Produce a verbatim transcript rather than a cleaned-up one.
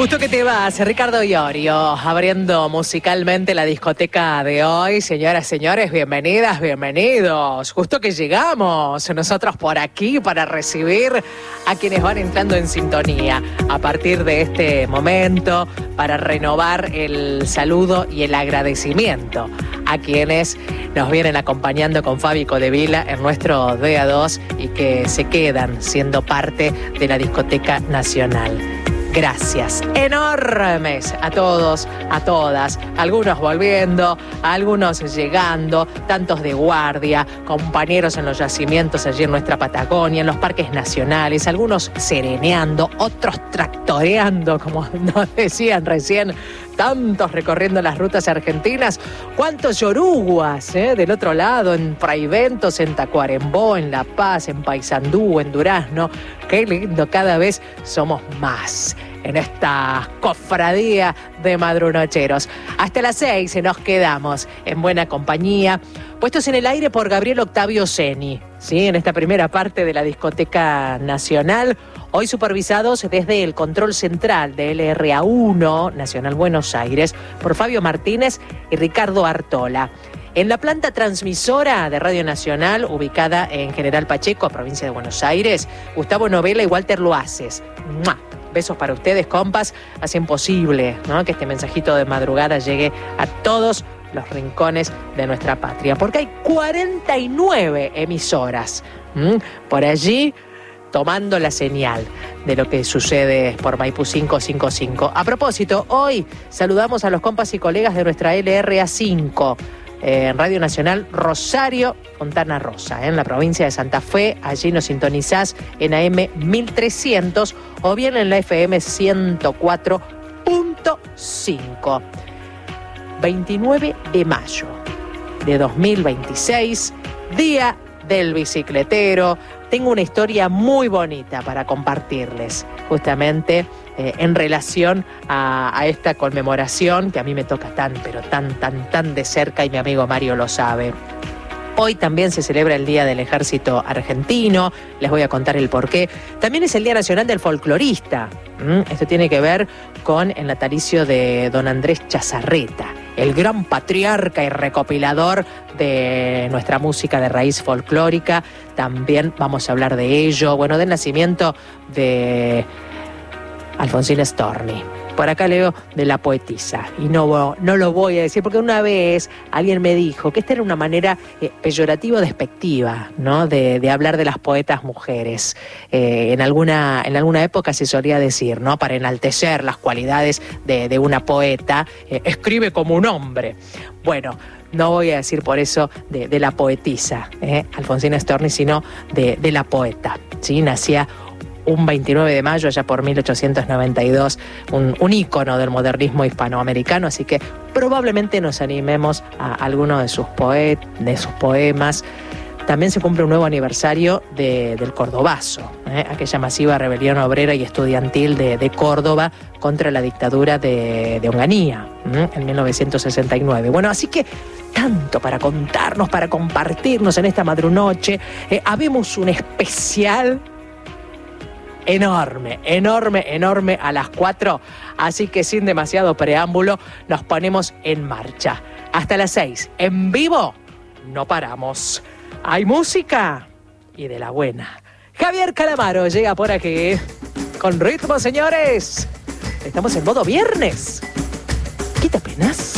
Justo que te vas, Ricardo Iorio, abriendo musicalmente la discoteca de hoy. Señoras, señores, bienvenidas, bienvenidos. Justo que llegamos nosotros por aquí para recibir a quienes van entrando en sintonía a partir de este momento, para renovar el saludo y el agradecimiento a quienes nos vienen acompañando con Fabi Codevila en nuestro D A dos y que se quedan siendo parte de la discoteca nacional. Gracias enormes a todos, a todas, algunos volviendo, algunos llegando, tantos de guardia, compañeros en los yacimientos allí en nuestra Patagonia, en los parques nacionales, algunos sereneando, otros tractoreando, como nos decían recién, tantos recorriendo las rutas argentinas, cuántos yoruguas, ¿eh? Del otro lado, en Fraiventos, en Tacuarembó, en La Paz, en Paysandú, en Durazno. Qué lindo, cada vez somos más en esta cofradía de madrunocheros. Hasta las seis nos quedamos en buena compañía, puestos en el aire por Gabriel Octavio Ceni, ¿sí? En esta primera parte de la discoteca nacional, hoy supervisados desde el control central de L R A uno, Nacional Buenos Aires, por Fabio Martínez y Ricardo Artola. En la planta transmisora de Radio Nacional, ubicada en General Pacheco, provincia de Buenos Aires, Gustavo Novela y Walter Loaces. ¡Mua! Besos para ustedes, compas. Hacen posible, ¿no?, que este mensajito de madrugada llegue a todos los rincones de nuestra patria. Porque hay cuarenta y nueve emisoras ¿m? por allí tomando la señal de lo que sucede por Maipú quinientos cincuenta y cinco. A propósito, hoy saludamos a los compas y colegas de nuestra L R A cinco. En Radio Nacional Rosario, Fontana Rosa, ¿eh? En la provincia de Santa Fe. Allí nos sintonizás en A M mil trescientos o bien en la F M ciento cuatro punto cinco. veintinueve de mayo de dos mil veintiséis, Día del Bicicletero. Tengo una historia muy bonita para compartirles, justamente eh, en relación a, a esta conmemoración que a mí me toca tan, pero tan, tan, tan de cerca, y mi amigo Mario lo sabe. Hoy también se celebra el Día del Ejército Argentino, les voy a contar el porqué. También es el Día Nacional del Folclorista. ¿Mm? Esto tiene que ver con el natalicio de don Andrés Chazarreta, el gran patriarca y recopilador de nuestra música de raíz folclórica. También vamos a hablar de ello, bueno, del nacimiento de Alfonsina Storni. Por acá leo de la poetisa, y no, no lo voy a decir porque una vez alguien me dijo que esta era una manera eh, peyorativa, despectiva, ¿no?, de, de hablar de las poetas mujeres. Eh, en, alguna, en alguna época se solía decir, ¿no?, para enaltecer las cualidades de, de una poeta, eh, escribe como un hombre. Bueno, no voy a decir por eso de, de la poetisa, ¿eh? Alfonsina Storni, sino de, de la poeta, ¿sí? Nacía un veintinueve de mayo, allá por mil ochocientos noventa y dos, un, un ícono del modernismo hispanoamericano, así que probablemente nos animemos a alguno de sus, poet, de sus poemas. También se cumple un nuevo aniversario de, del Cordobazo, ¿eh? aquella masiva rebelión obrera y estudiantil de, de Córdoba contra la dictadura de, de Onganía, ¿eh? en mil novecientos sesenta y nueve. Bueno, así que tanto para contarnos, para compartirnos en esta madrunoche. Eh, habemos un especial enorme, enorme, enorme a las cuatro, así que sin demasiado preámbulo nos ponemos en marcha. Hasta las seis, en vivo, no paramos. Hay música y de la buena. Javier Calamaro llega por aquí con ritmo, señores. Estamos en modo viernes. ¿Qué te penas?